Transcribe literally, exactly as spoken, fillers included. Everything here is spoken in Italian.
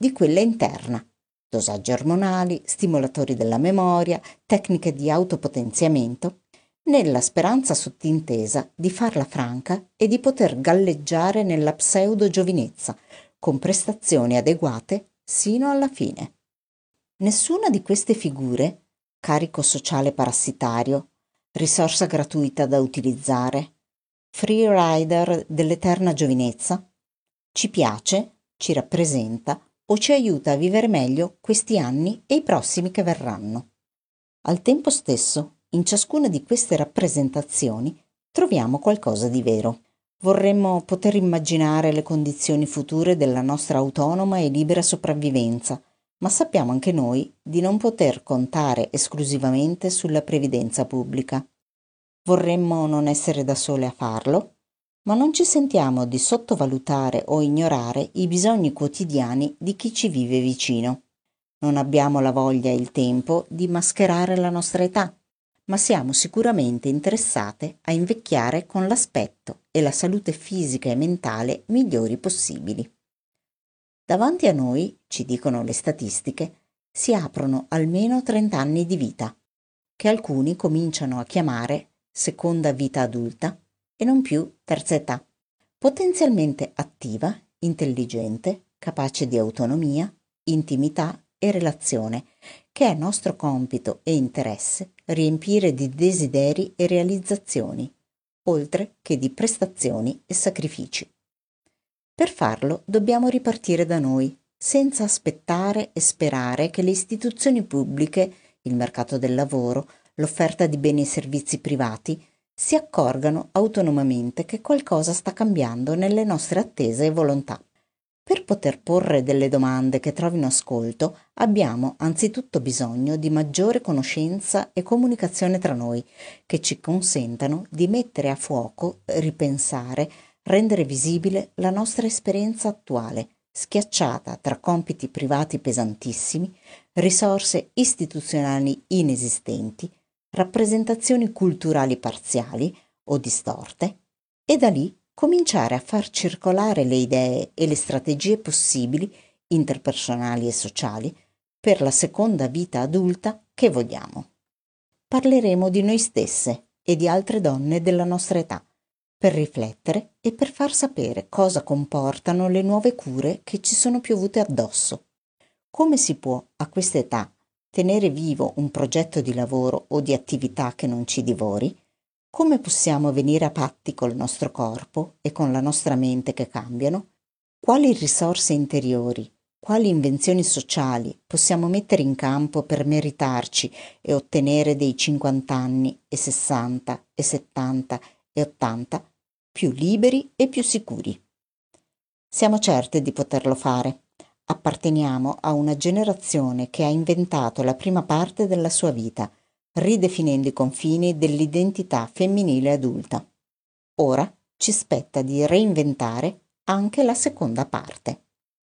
di quella interna. Dosaggi ormonali, stimolatori della memoria, tecniche di autopotenziamento, nella speranza sottintesa di farla franca e di poter galleggiare nella pseudo-giovinezza, con prestazioni adeguate sino alla fine. Nessuna di queste figure, carico sociale parassitario, risorsa gratuita da utilizzare, free rider dell'eterna giovinezza, ci piace, ci rappresenta o ci aiuta a vivere meglio questi anni e i prossimi che verranno. Al tempo stesso, in ciascuna di queste rappresentazioni troviamo qualcosa di vero. Vorremmo poter immaginare le condizioni future della nostra autonoma e libera sopravvivenza, ma sappiamo anche noi di non poter contare esclusivamente sulla previdenza pubblica. Vorremmo non essere da sole a farlo, ma non ci sentiamo di sottovalutare o ignorare i bisogni quotidiani di chi ci vive vicino. Non abbiamo la voglia e il tempo di mascherare la nostra età, ma siamo sicuramente interessate a invecchiare con l'aspetto e la salute fisica e mentale migliori possibili. Davanti a noi, ci dicono le statistiche, si aprono almeno trenta anni di vita, che alcuni cominciano a chiamare seconda vita adulta e non più terza età, potenzialmente attiva, intelligente, capace di autonomia, intimità e relazione, che è nostro compito e interesse riempire di desideri e realizzazioni, oltre che di prestazioni e sacrifici. Per farlo dobbiamo ripartire da noi, senza aspettare e sperare che le istituzioni pubbliche, il mercato del lavoro, l'offerta di beni e servizi privati si accorgano autonomamente che qualcosa sta cambiando nelle nostre attese e volontà. Per poter porre delle domande che trovino ascolto, abbiamo anzitutto bisogno di maggiore conoscenza e comunicazione tra noi, che ci consentano di mettere a fuoco, ripensare, rendere visibile la nostra esperienza attuale, schiacciata tra compiti privati pesantissimi, risorse istituzionali inesistenti, rappresentazioni culturali parziali o distorte, e da lì cominciare a far circolare le idee e le strategie possibili, interpersonali e sociali, per la seconda vita adulta che vogliamo. Parleremo di noi stesse e di altre donne della nostra età, per riflettere e per far sapere cosa comportano le nuove cure che ci sono piovute addosso. Come si può, a questa età, tenere vivo un progetto di lavoro o di attività che non ci divori? Come possiamo venire a patti col nostro corpo e con la nostra mente che cambiano? Quali risorse interiori, quali invenzioni sociali possiamo mettere in campo per meritarci e ottenere dei cinquanta anni e sessanta e settanta e ottanta più liberi e più sicuri? Siamo certe di poterlo fare. Apparteniamo a una generazione che ha inventato la prima parte della sua vita, ridefinendo i confini dell'identità femminile adulta. Ora ci spetta di reinventare anche la seconda parte.